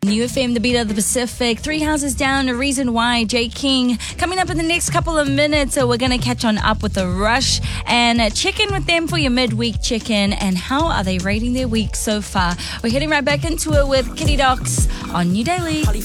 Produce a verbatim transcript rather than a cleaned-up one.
New F M, the beat of the Pacific. Three houses down, a reason why. Jay King. Coming up in the next couple of minutes, so we're going to catch on up with the Rush and uh, check in with them for your midweek check-in and how are they rating their week so far. We're heading right back into it with Kitty Docs on New Daily.